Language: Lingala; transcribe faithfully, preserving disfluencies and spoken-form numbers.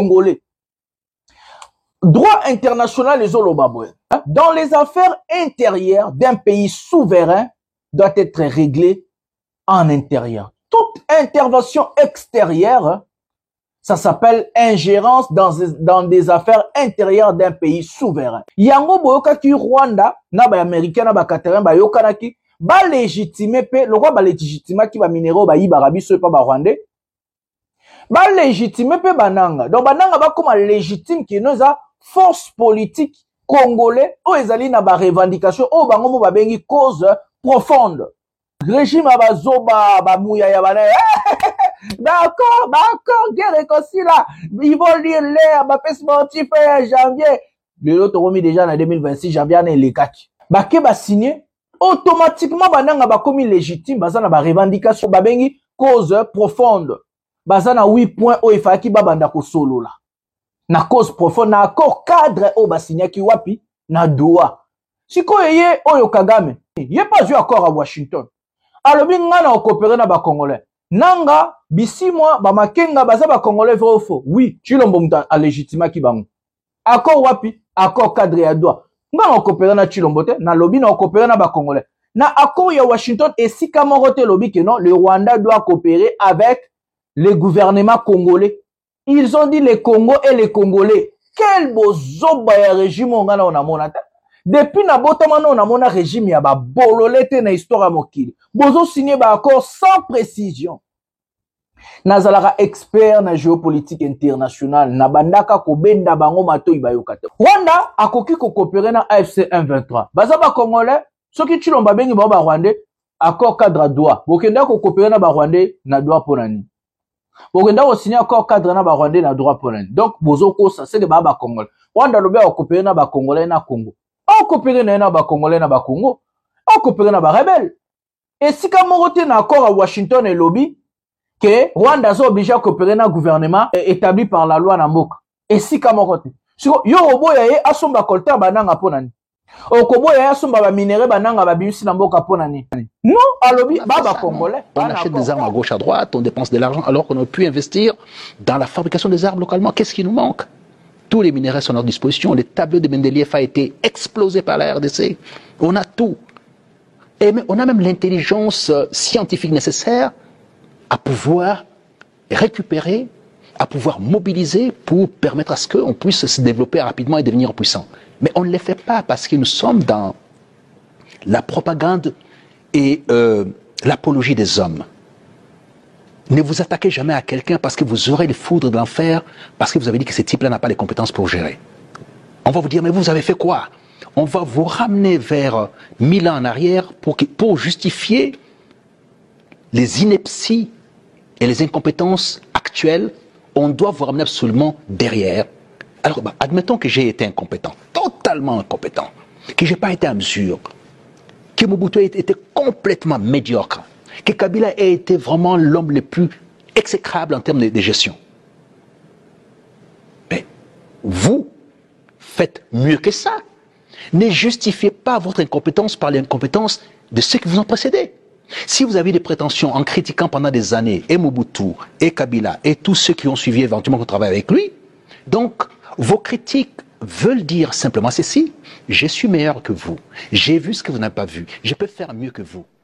Congolais. Droit international les Olobaboué. Dans les affaires intérieures d'un pays souverain doit être réglée en intérieur. Toute intervention extérieure, ça s'appelle ingérence dans, dans des affaires intérieures d'un pays souverain. Yango boyoka ki Rwanda, na ba américain na ba Cameroun ba yokana ki ba légitimer pe le roi ba légitimer ki ba minéraux ba yiba rabiso pa ba Rwandais. Ba légitimer pe bananga. Donc bananga ba comme légitime ki noza force politique congolais o ezali na ba revendication o bango mo ba bengi cause profonde. Régime abazoba ba mouya ya bana. D'accord, d'accord, guerre réconcile là. Ils vont lire l'air, ma paix sportif en janvier. Le lot remis déjà en deux mille vingt-six, janvier en les kaki. Ba ke ba signé automatiquement bananga ba commis légitime, bazana ba revendication ba bengi cause profonde. Bazana huit points o ifaki ba banda ko solo là. Na cause profonde na accord cadre o ba signé ki wapi na doa. Siko yeye oyo Kagame, yé pas eu accord à Washington. Alobi ngana o coopérer na ba Congolais. Nanga bisi moi ba makenga baza ba Congolais vrai ou faux. Oui, Chilombo muta a légitima ki bango. Accord wapi? Accord cadre ya doa. Ngana o coopérer na Chilombo te, na lobi na o coopérer na ba Congolais. Na accord ya Washington et si kamorote lobi que non, le Rwanda doit coopérer avec le gouvernement congolais. Ils ont dit les Congo et les Congolais. Quel beau zoba ya régime ngana on a monata. Depuis na botamano on a mona régime ya ba bololete na histoire mokili. Bozo signé ba accord sans précision. Nazalara expert na géopolitique internationale na bandaka ko benda bango mato ibayokate. Rwanda akoki ko coopérer na A F C M vingt-trois. Baza ba Congolais, soki Chilomba bengi ba Rwandais, accord cadre droit. Bokenda ko coopérer na ba Rwandais na droit ponani. Bokenda ko signer accord cadre na ba Rwandais na droit ponani. Donc bozo ko ça c'est que ba ba Congolais. Rwanda lobe ko coopérer na ba Congolais na Congo. On coopérer na ba Congolais na ba Congo. On coopérer na ba rebelle. Et si kamorote na accord à Washington et lobby que Rwanda est obligé à coopérer dans le gouvernement établi par la loi Namboka. Et si kamorote. Yo oboya ye asomba kolta bananga ponani. Okoboya asomba ba minéraux bananga ba bimisi Namboka ponani. Non, à lobby baba Congolais. On achète des armes à gauche à droite, on dépense de l'argent alors qu'on aurait pu investir dans la fabrication des armes localement. Qu'est-ce qui nous manque? Tous les minéraux sont à notre disposition. Le tableau de Mendeleev a été explosé par la R D C. On a tout. Et on a même l'intelligence scientifique nécessaire à pouvoir récupérer, à pouvoir mobiliser pour permettre à ce qu'on puisse se développer rapidement et devenir puissant. Mais on ne le fait pas parce que nous sommes dans la propagande et euh, l'apologie des hommes. Ne vous attaquez jamais à quelqu'un parce que vous aurez les foudres de l'enfer, parce que vous avez dit que ce type-là n'a pas les compétences pour gérer. On va vous dire, mais vous avez fait quoi? On va vous ramener vers mille ans en arrière pour, pour justifier les inepties et les incompétences actuelles. On doit vous ramener absolument derrière. Alors, bah, admettons que j'ai été incompétent, totalement incompétent, que je n'ai pas été à mesure, que Mobutu a été complètement médiocre, que Kabila a été vraiment l'homme le plus exécrable en termes de, de gestion. Mais vous faites mieux que ça. Ne justifiez pas votre incompétence par l'incompétence de ceux qui vous ont précédé. Si vous avez des prétentions en critiquant pendant des années et Mobutu, et Kabila, et tous ceux qui ont suivi éventuellement votre travail avec lui, donc vos critiques veulent dire simplement ceci: je suis meilleur que vous, j'ai vu ce que vous n'avez pas vu, je peux faire mieux que vous.